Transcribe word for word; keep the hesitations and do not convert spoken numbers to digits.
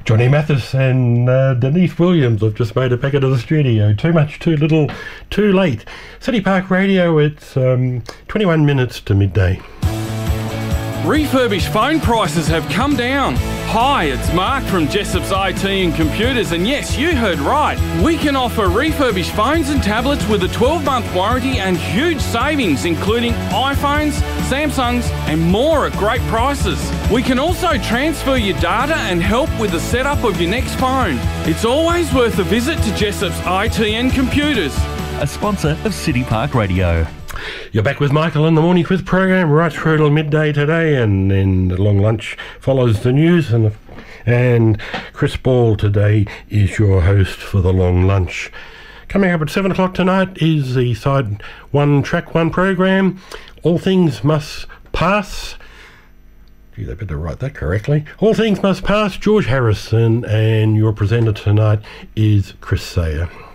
Johnny Mathis and uh, Denise Williams have just made it back into the studio. Too much, too little, too late. City Park Radio, it's um, twenty-one minutes to midday. Refurbished phone prices have come down. Hi, it's Mark from Jessop's I T and Computers, and yes, you heard right. We can offer refurbished phones and tablets with a twelve month warranty and huge savings, including iPhones, Samsungs, and more at great prices. We can also transfer your data and help with the setup of your next phone. It's always worth a visit to Jessop's I T and Computers. A sponsor of City Park Radio. You're back with Michael in the Morning Quiz program right through till midday today, and then the long lunch follows the news, and and Chris Ball today is your host for the long lunch. Coming up at seven o'clock tonight is the Side One Track One program. All Things Must Pass. Gee, they better write that correctly. All Things Must Pass. George Harrison, and your presenter tonight is Chris Sayer.